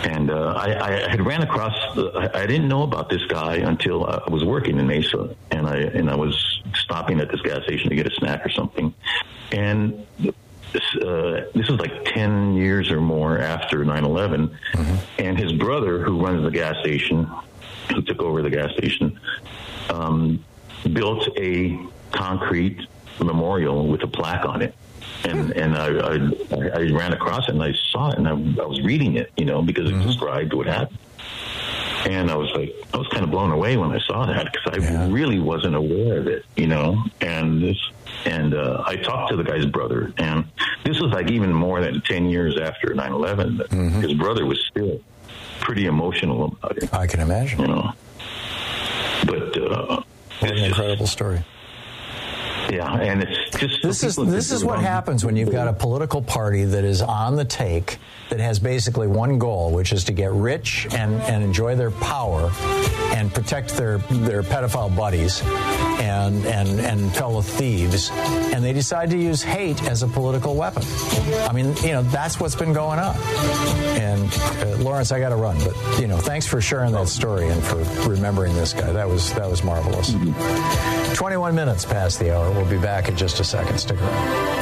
And I had ran across. I didn't know about this guy until I was working in Mesa, and I was stopping at this gas station to get a snack or something. And this was like 10 years or more after 9/11, and his brother, who runs the gas station, who took over the gas station, built a concrete memorial with a plaque on it. And I ran across it and I saw it and I was reading it, because it described what happened. And I was kind of blown away when I saw that, because I really wasn't aware of it, And I talked to the guy's brother, and this was like even more than 10 years after 9/11. His brother was still pretty emotional about it. I can imagine. But what an incredible story. Yeah, and it's just... This is what happens when you've got a political party that is on the take, that has basically one goal, which is to get rich and enjoy their power and protect their pedophile buddies and fellow thieves, and they decide to use hate as a political weapon. I mean, that's what's been going on. And Lawrence, I got to run, but thanks for sharing that story and for remembering this guy. That was marvelous. 21 minutes past the hour. We'll be back in just a second. Stick around.